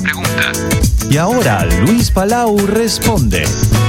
pregunta. Y ahora Luis Palau responde.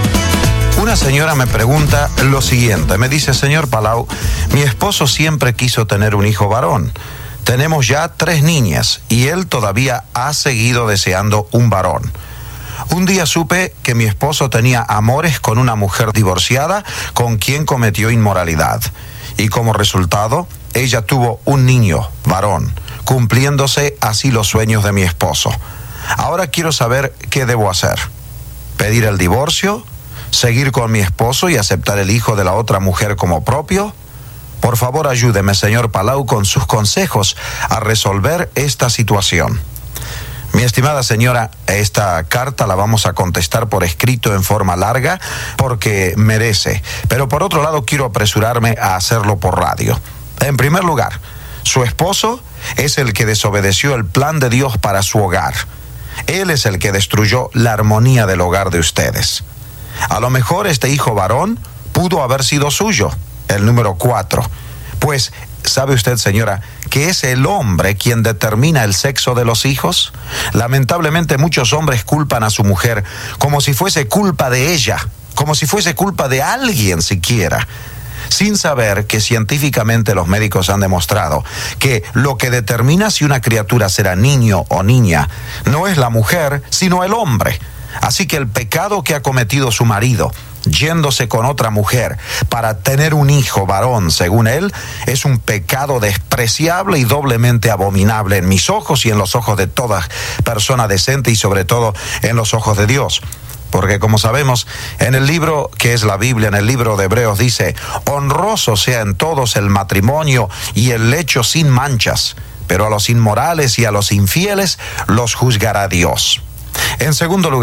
Una señora me pregunta lo siguiente. Me dice: señor Palau, mi esposo siempre quiso tener un hijo varón. Tenemos ya 3 niñas y él todavía ha seguido deseando un varón. Un día supe que mi esposo tenía amores con una mujer divorciada con quien cometió inmoralidad. Y como resultado, ella tuvo un niño varón, cumpliéndose así los sueños de mi esposo. Ahora quiero saber qué debo hacer. ¿Pedir el divorcio? ¿Seguir con mi esposo y aceptar el hijo de la otra mujer como propio? Por favor, ayúdeme, señor Palau, con sus consejos a resolver esta situación. Mi estimada señora, esta carta la vamos a contestar por escrito en forma larga porque merece. Pero por otro lado, quiero apresurarme a hacerlo por radio. En primer lugar, su esposo es el que desobedeció el plan de Dios para su hogar. Él es el que destruyó la armonía del hogar de ustedes. A lo mejor este hijo varón pudo haber sido suyo, el número 4. Pues, ¿sabe usted, señora, que es el hombre quien determina el sexo de los hijos? Lamentablemente muchos hombres culpan a su mujer como si fuese culpa de ella, como si fuese culpa de alguien siquiera, sin saber que científicamente los médicos han demostrado que lo que determina si una criatura será niño o niña no es la mujer, sino el hombre. Así que el pecado que ha cometido su marido, yéndose con otra mujer para tener un hijo varón, según él, es un pecado despreciable y doblemente abominable en mis ojos y en los ojos de toda persona decente y sobre todo en los ojos de Dios. Porque como sabemos, en el libro que es la Biblia, en el libro de Hebreos dice: honroso sea en todos el matrimonio y el lecho sin manchas, pero a los inmorales y a los infieles los juzgará Dios. En segundo lugar,